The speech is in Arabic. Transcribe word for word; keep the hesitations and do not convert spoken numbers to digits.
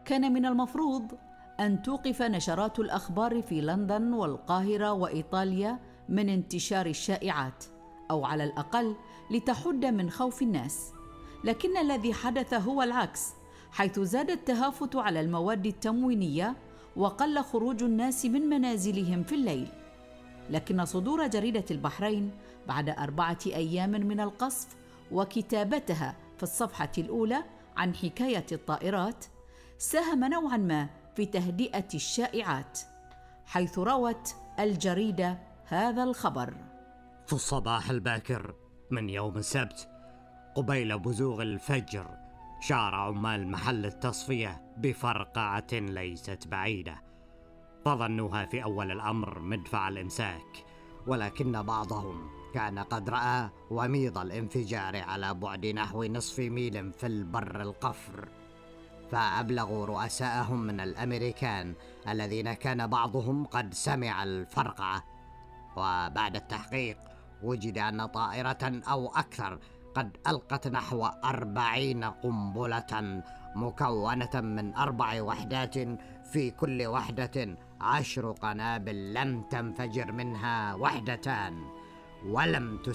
كان من المفروض أن توقف نشرات الأخبار في لندن والقاهرة وإيطاليا من انتشار الشائعات، أو على الأقل لتحد من خوف الناس. لكن الذي حدث هو العكس، حيث زاد التهافت على المواد التموينية وقل خروج الناس من منازلهم في الليل. لكن صدور جريدة البحرين بعد أربعة أيام من القصف وكتابتها في الصفحة الأولى عن حكاية الطائرات ساهم نوعاً ما في تهدئة الشائعات، حيث روت الجريدة هذا الخبر: في الصباح الباكر من يوم السبت قبيل بزوغ الفجر شار عمال محل التصفية بفرقعة ليست بعيدة، فظنوها في أول الأمر مدفع الإمساك، ولكن بعضهم كان قد رأى وميض الانفجار على بعد نحو نصف ميل في البر القفر، فأبلغوا رؤساءهم من الأمريكان الذين كان بعضهم قد سمع الفرقعة. وبعد التحقيق وجد أن طائرة أو أكثر قد ألقت نحو أربعين قنبلة مكونة من أربع وحدات، في كل وحدة عشر قنابل لم تنفجر منها وحدتان، ولم تسبب